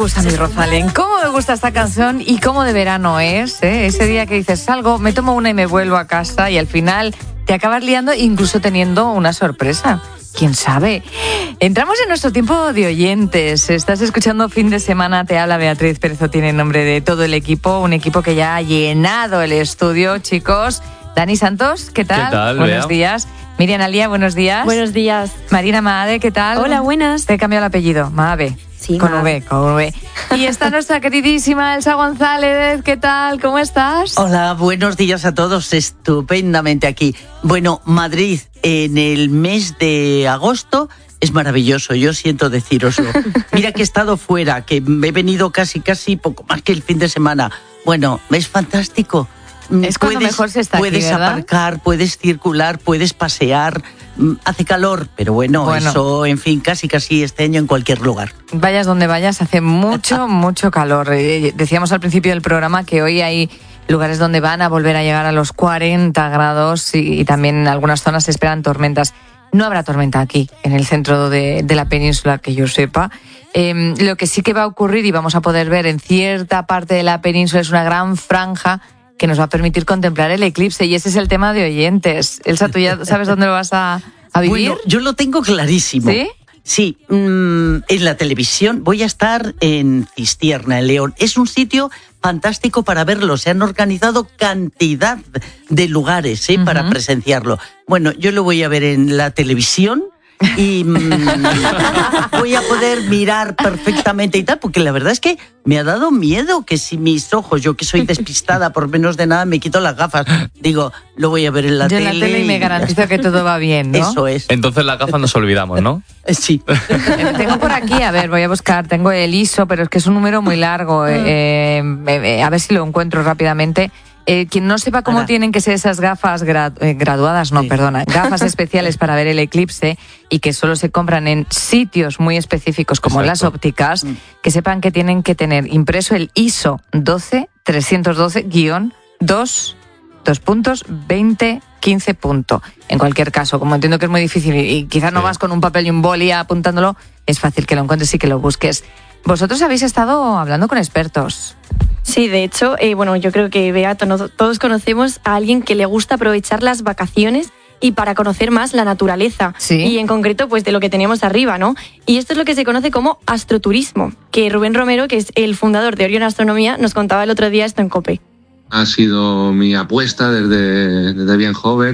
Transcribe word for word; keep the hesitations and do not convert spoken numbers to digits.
gusta mi Rosalén, cómo me gusta esta canción y cómo de verano es, ¿eh? Ese día que dices salgo, me tomo una y me vuelvo a casa y al final te acabas liando incluso teniendo una sorpresa. ¿Quién sabe? Entramos en nuestro tiempo de oyentes. Estás escuchando Fin de Semana, te habla Beatriz Pérez, tiene en nombre de todo el equipo, un equipo que ya ha llenado el estudio, chicos. Dani Santos, ¿qué tal? ¿Qué tal, Buenos Bea? días. Miriam Alía, buenos días. Buenos días. Marina Maade, ¿qué tal? Hola, buenas. Te he cambiado el apellido, Maade. Sí, con Maade. V, con V. Y está nuestra queridísima Elsa González, ¿qué tal? ¿Cómo estás? Hola, buenos días a todos, estupendamente aquí. Bueno, Madrid en el mes de agosto es maravilloso, yo siento decíroslo. Mira que he estado fuera, que he venido casi, casi poco más que el fin de semana. Bueno, es fantástico. Es cuando puedes, mejor se está aquí, Puedes ¿verdad? aparcar, puedes circular, puedes pasear. Hace calor, pero bueno, Bueno. eso, en fin, casi, casi este año en cualquier lugar. Vayas donde vayas, hace mucho, mucho calor. Eh, Decíamos al principio del programa que hoy hay lugares donde van a volver a llegar a los cuarenta grados y, y también en algunas zonas se esperan tormentas. No habrá tormenta aquí, en el centro de, de la península, que yo sepa. Eh, lo que sí que va a ocurrir y vamos a poder ver en cierta parte de la península es una gran franja que nos va a permitir contemplar el eclipse, y ese es el tema de oyentes. Elsa, ¿tú ya sabes dónde lo vas a, a vivir? Bueno, yo lo tengo clarísimo. ¿Sí? Sí, mmm, en la televisión voy a estar en Cistierna, en León. Es un sitio fantástico para verlo. Se han organizado cantidad de lugares ¿eh? uh-huh. para presenciarlo. Bueno, yo lo voy a ver en la televisión y mmm, voy a poder mirar perfectamente y tal, porque la verdad es que me ha dado miedo que si mis ojos, yo que soy despistada por menos de nada, me quito las gafas. Digo, lo voy a ver en la yo tele. en la tele y me garantizo que todo va bien, ¿no? Eso es. Entonces las gafas nos olvidamos, ¿no? Sí. Tengo por aquí, a ver, voy a buscar, tengo el I S O, pero es que es un número muy largo, eh, eh, eh, a ver si lo encuentro rápidamente. Eh, quien no sepa cómo Ahora. tienen que ser esas gafas gra- eh, graduadas, no, Sí. perdona, gafas especiales para ver el eclipse y que solo se compran en sitios muy específicos como Exacto. las ópticas, Mm. que sepan que tienen que tener impreso el I S O doce trescientos doce guión dos, dos puntos, veinte quince punto. En cualquier caso, como entiendo que es muy difícil y, y quizás no Sí. vas con un papel y un boli apuntándolo, es fácil que lo encuentres y que lo busques. Vosotros habéis estado hablando con expertos. Sí, de hecho, eh, bueno, yo creo que Beato, no, todos conocemos a alguien que le gusta aprovechar las vacaciones y para conocer más la naturaleza. Sí. Y en concreto, pues de lo que tenemos arriba, ¿no? Y esto es lo que se conoce como astroturismo, que Rubén Romero, que es el fundador de Orión Astronomía, nos contaba el otro día esto en COPE. Ha sido mi apuesta desde, desde bien joven.